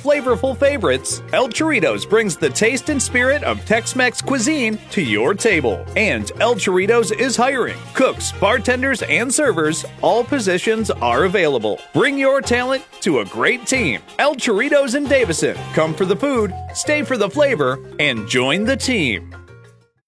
flavorful favorites, El Chorritos brings the taste and spirit of Tex-Mex cuisine to your table. And El Chorritos is hiring cooks, bartenders, and servers. All positions are available. Bring your talent to a great team. El Chorritos in Davison. Come for the food, stay for the flavor, and join the team.